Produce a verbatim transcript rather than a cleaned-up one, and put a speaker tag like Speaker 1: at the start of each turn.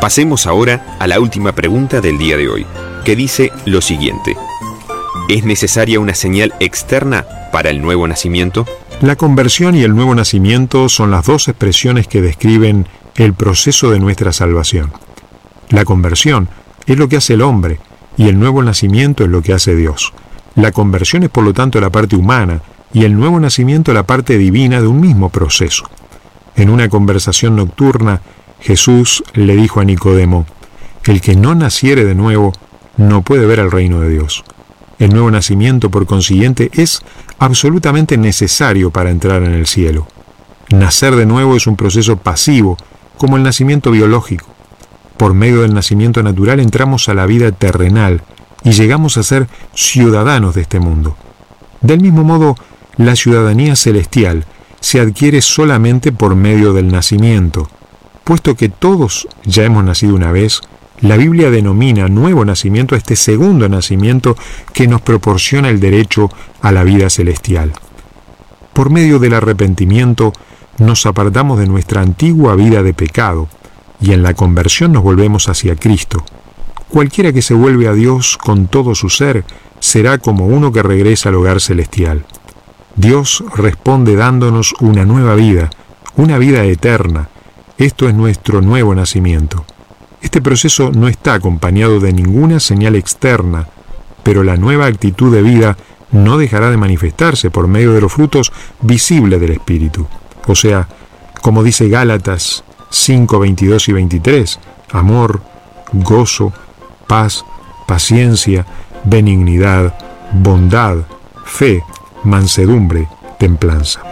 Speaker 1: Pasemos ahora a la última pregunta del día de hoy, que dice lo siguiente: ¿es necesaria una señal externa para el nuevo nacimiento?
Speaker 2: La conversión y el nuevo nacimiento son las dos expresiones que describen el proceso de nuestra salvación. La conversión es lo que hace el hombre y el nuevo nacimiento es lo que hace Dios. La conversión es por lo tanto la parte humana y el nuevo nacimiento la parte divina de un mismo proceso. En una conversación nocturna, Jesús le dijo a Nicodemo: el que no naciere de nuevo no puede ver el reino de Dios. El nuevo nacimiento, por consiguiente, es absolutamente necesario para entrar en el cielo. Nacer de nuevo es un proceso pasivo, como el nacimiento biológico. Por medio del nacimiento natural entramos a la vida terrenal y llegamos a ser ciudadanos de este mundo. Del mismo modo, la ciudadanía celestial se adquiere solamente por medio del nacimiento. Puesto que todos ya hemos nacido una vez, la Biblia denomina nuevo nacimiento a este segundo nacimiento que nos proporciona el derecho a la vida celestial. Por medio del arrepentimiento nos apartamos de nuestra antigua vida de pecado y en la conversión nos volvemos hacia Cristo. Cualquiera que se vuelve a Dios con todo su ser será como uno que regresa al hogar celestial. Dios responde dándonos una nueva vida, una vida eterna. Esto es nuestro nuevo nacimiento. Este proceso no está acompañado de ninguna señal externa, pero la nueva actitud de vida no dejará de manifestarse por medio de los frutos visibles del Espíritu. O sea, como dice Gálatas cinco, veintidós y veintitrés, amor, gozo, paz, paciencia, benignidad, bondad, fe, mansedumbre, templanza.